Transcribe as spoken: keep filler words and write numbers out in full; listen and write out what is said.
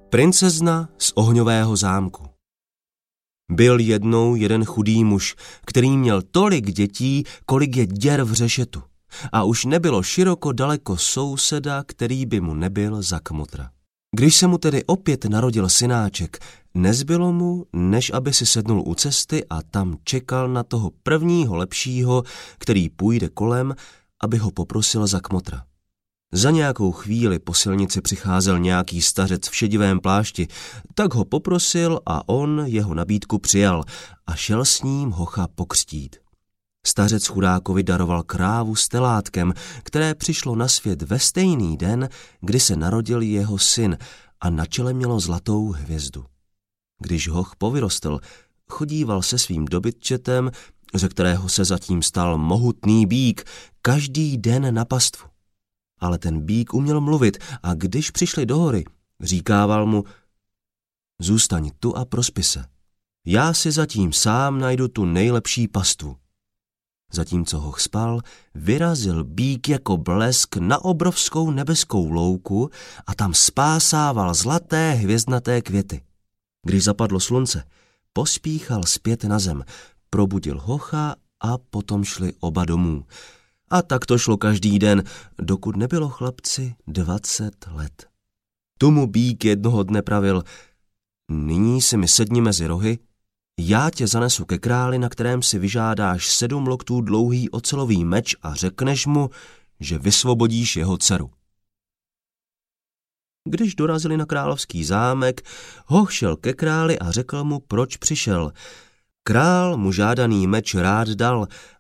Princezna z ohňového zámku. Byl jednou jeden chudý muž, který měl tolik dětí, kolik je děr v řešetu. A už nebylo široko daleko souseda, který by mu nebyl za kmotra. Když se mu tedy opět narodil synáček, nezbylo mu, než aby si sednul u cesty a tam čekal na toho prvního lepšího, který půjde kolem, aby ho poprosil za kmotra. Za nějakou chvíli po silnici přicházel nějaký stařec v šedivém plášti, tak ho poprosil a on jeho nabídku přijal a šel s ním hocha pokřtít. Stařec chudákovi daroval krávu s telátkem, které přišlo na svět ve stejný den, kdy se narodil jeho syn a na čele mělo zlatou hvězdu. Když hoch povyrostl, chodíval se svým dobytčetem, ze kterého se zatím stal mohutný býk, každý den na pastvu. Ale ten býk uměl mluvit a když přišli do hory, říkával mu: zůstaň tu a prospi se. Já si zatím sám najdu tu nejlepší pastvu. Zatímco hoch spal, vyrazil býk jako blesk na obrovskou nebeskou louku a tam spásával zlaté hvězdnaté květy. Když zapadlo slunce, pospíchal zpět na zem, probudil hocha a potom šli oba domů. A tak to šlo každý den, dokud nebylo chlapci dvacet let. Tu mu býk jednoho dne pravil: nyní si mi sedni mezi rohy, já tě zanesu ke králi, na kterém si vyžádáš sedm loktů dlouhý ocelový meč a řekneš mu, že vysvobodíš jeho dceru. Když dorazili na královský zámek, hoch šel ke králi a řekl mu, proč přišel. Král mu žádaný meč rád dal,